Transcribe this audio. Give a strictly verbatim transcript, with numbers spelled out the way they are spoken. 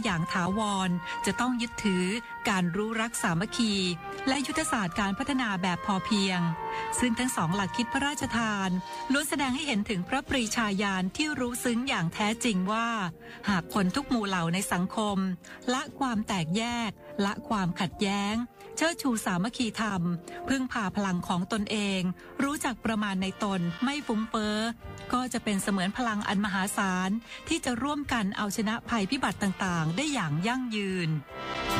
อย่างถาวรจะต้องยึดถือการรู้รักสามัคคีและยุทธศาสตร์การพัฒนาแบบพอเพียงซึ่งทั้งสองหลักคิดพระราชทานล้วนแสดงให้เห็นถึงพระปรีชาญาณที่รู้ซึ้งอย่างแท้จริงว่าหากคนทุกหมู่เหล่าในสังคมละความแตกแยกละความขัดแย้งเชิดชูสามัคคีธรรมพึ่งพาพลังของตนเองรู้จักประมาณในตนไม่ฟุ้งเฟ้อก็จะเป็นเสมือนพลังอันมหาศาลที่จะร่วมกันเอาชนะภัยพิบัติต่างๆได้อย่างยั่งยืน